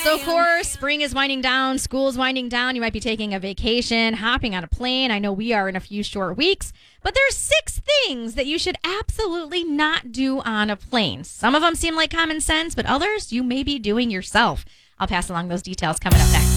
So, of course, spring is winding down, school's winding down. You might be taking a vacation, hopping on a plane. I know we are in a few short weeks, but there's 6 things that you should absolutely not do on a plane. Some of them seem like common sense, but others you may be doing yourself. I'll pass along those details coming up next.